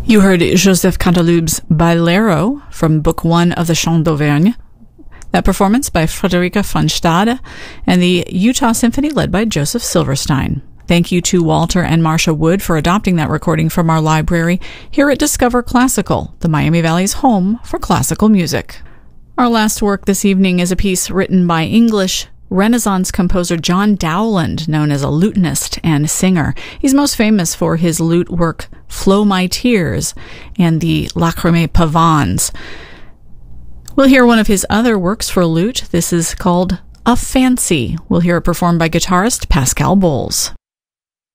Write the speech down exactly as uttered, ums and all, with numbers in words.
You heard Joseph Canteloup's Bolero from Book One of the Chants d'Auvergne. That performance by Frederica von Stade and the Utah Symphony led by Joseph Silverstein. Thank you to Walter and Marcia Wood for adopting that recording from our library here at Discover Classical, the Miami Valley's home for classical music. Our last work this evening is a piece written by English Renaissance composer John Dowland, known as a lutenist and singer. He's most famous for his lute work Flow My Tears and the Lacrymae Pavans. We'll hear one of his other works for lute. This is called A Fancy. We'll hear it performed by guitarist Pascal Bowles.